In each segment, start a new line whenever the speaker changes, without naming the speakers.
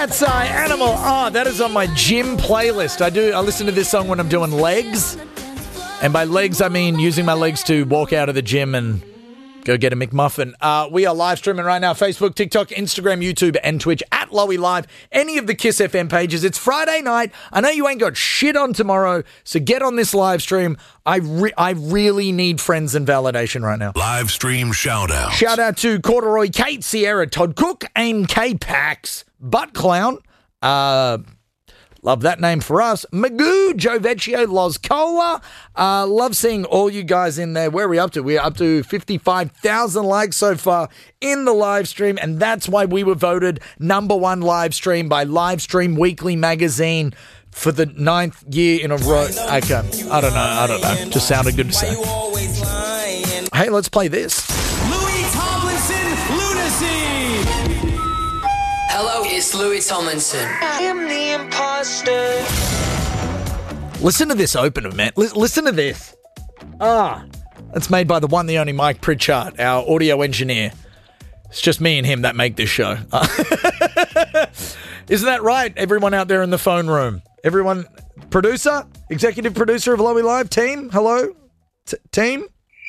Cat's Eye Animal. Oh, that is on my gym playlist. I listen to this song when I'm doing legs. And by legs, I mean using my legs to walk out of the gym and go get a McMuffin. We are live streaming right now. Facebook, TikTok, Instagram, YouTube, and Twitch at Lowy Live. Any of the Kiss FM pages. It's Friday night. I know you ain't got shit on tomorrow, so get on this live stream. I really need friends and validation right now.
Live stream shout out.
Shout out to Corduroy, Kate, Sierra, Todd Cook, Aim K Pax, Butt Clown. Love that name for us. Magoo, Joe Vecchio, Loz Cola. Love seeing all you guys in there. Where are we up to? We're up to 55,000 likes so far in the live stream, and that's why we were voted number one live stream by Livestream Weekly magazine for the 9th year in a row. Okay, I don't know. Just sounded good to say. Hey, let's play this.
Louis Tomlinson, Lunacy.
Hello, it's Louis Tomlinson.
I am the imposter.
Listen to this opener, man. Listen to this. That's made by the one, the only Mike Pritchard, our audio engineer. It's just me and him that make this show. Isn't that right, everyone out there in the phone room? Everyone, producer, executive producer of Lowy Live, team, hello? Team?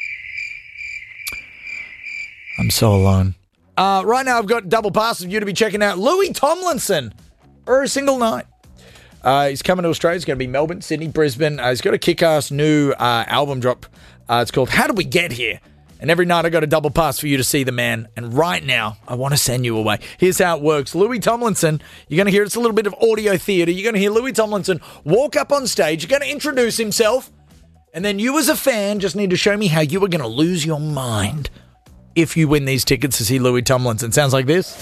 I'm so alone. Right now, I've got double passes for you to be checking out Louis Tomlinson for a single night. He's coming to Australia. He's going to be Melbourne, Sydney, Brisbane. He's got a kick-ass new album drop. It's called How Did We Get Here? And every night I got a double pass for you to see the man. And right now, I want to send you away. Here's how it works. Louis Tomlinson, you're going to hear, it's a little bit of audio theatre. You're going to hear Louis Tomlinson walk up on stage. You're going to introduce himself. And then you as a fan just need to show me how you are going to lose your mind if you win these tickets to see Louis Tomlinson. Sounds like this.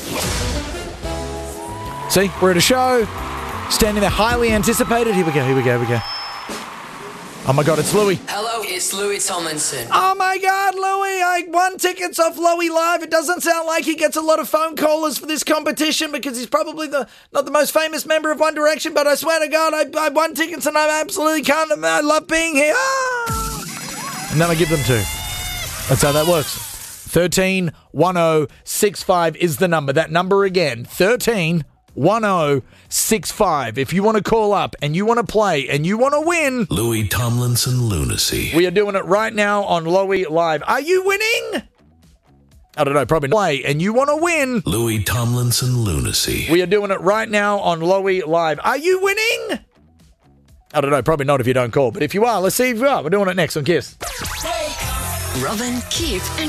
See, we're at a show. Standing there, highly anticipated. Here we go. Oh my God, it's Louis.
Hello, it's Louis Tomlinson.
Oh my God, Louis, I won tickets off Lowy Live. It doesn't sound like he gets a lot of phone callers for this competition because he's probably not the most famous member of One Direction, but I swear to God, I won tickets and I absolutely can't. I love being here. And then I give them 2. That's how that works. 131065 is the number. That number again, 131065. If you want to call up and you want to play and you want to win,
Louis Tomlinson Lunacy.
we are doing it right now on Lowy Live. Are you winning? I don't know, probably not. Play and you want to win,
Louis Tomlinson Lunacy.
we are doing it right now on Lowy Live. Are you winning? I don't know, probably not if you don't call. But if you are, let's see if you are. We're doing it next on Kiss.
Robin, Keith, and